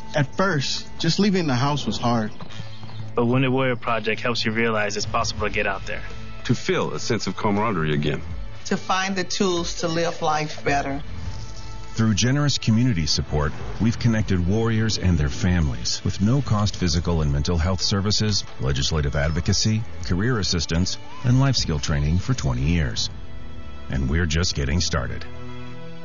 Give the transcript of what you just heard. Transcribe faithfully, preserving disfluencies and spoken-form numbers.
At first, just leaving the house was hard. But Wounded Warrior Project helps you realize it's possible to get out there. To feel a sense of camaraderie again. To find the tools to live life better. Through generous community support, we've connected warriors and their families with no-cost physical and mental health services, legislative advocacy, career assistance, and life skill training for twenty years. And we're just getting started.